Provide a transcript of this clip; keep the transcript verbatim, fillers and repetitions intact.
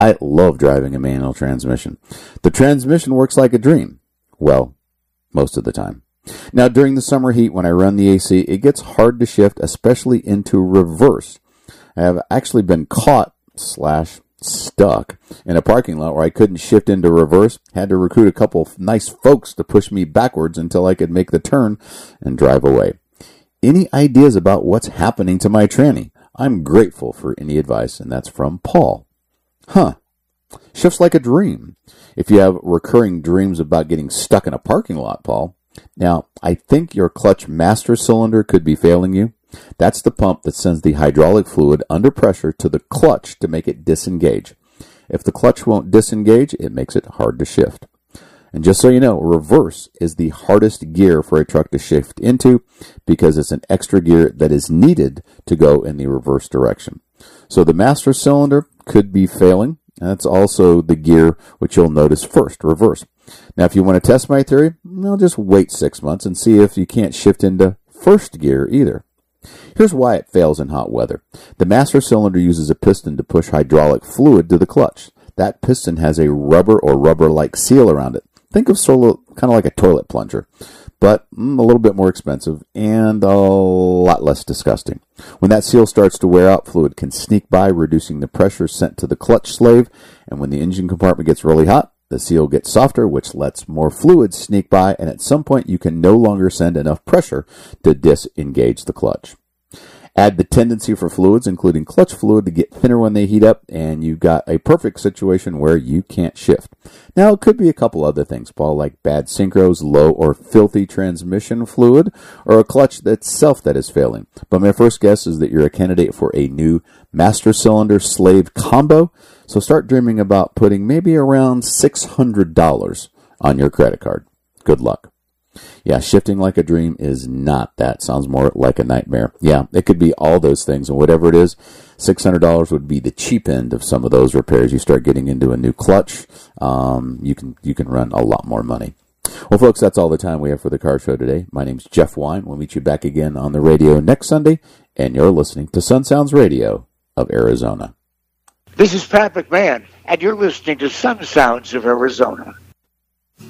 I love driving a manual transmission. The transmission works like a dream. Well, most of the time. Now, during the summer heat, when I run the A C, it gets hard to shift, especially into reverse. I have actually been caught slash stuck in a parking lot where I couldn't shift into reverse. Had to recruit a couple of nice folks to push me backwards until I could make the turn and drive away. Any ideas about what's happening to my tranny? I'm grateful for any advice, and that's from Paul. Huh. Shifts like a dream. If you have recurring dreams about getting stuck in a parking lot, Paul. Now, I think your clutch master cylinder could be failing you. That's the pump that sends the hydraulic fluid under pressure to the clutch to make it disengage. If the clutch won't disengage, it makes it hard to shift. And just so you know, reverse is the hardest gear for a truck to shift into because it's an extra gear that is needed to go in the reverse direction. So the master cylinder could be failing. That's also the gear which you'll notice first, reverse. Now, if you want to test my theory, I'll just wait six months and see if you can't shift into first gear either. Here's why it fails in hot weather. The master cylinder uses a piston to push hydraulic fluid to the clutch. That piston has a rubber or rubber-like seal around it. Think of sort of kind of like a toilet plunger, but mm, a little bit more expensive and a lot less disgusting. When that seal starts to wear out, fluid can sneak by, reducing the pressure sent to the clutch slave, and when the engine compartment gets really hot, the seal gets softer, which lets more fluid sneak by, and at some point you can no longer send enough pressure to disengage the clutch. Add the tendency for fluids, including clutch fluid, to get thinner when they heat up, and you've got a perfect situation where you can't shift. Now, it could be a couple other things, Paul, like bad synchros, low or filthy transmission fluid, or a clutch itself that is failing. But my first guess is that you're a candidate for a new master cylinder slave combo, so start dreaming about putting maybe around six hundred dollars on your credit card. Good luck. Yeah, shifting like a dream is not that. Sounds more like a nightmare. Yeah, it could be all those things, and whatever it is, six hundred dollars would be the cheap end of some of those repairs. You start getting into a new clutch, um, you can you can run a lot more money. Well, folks, that's all the time we have for the Car Show today. My name's Jeff Wine. We'll meet you back again on the radio next Sunday, and you're listening to Sun Sounds Radio of Arizona. This is Pat McMahon, and you're listening to Sun Sounds of Arizona.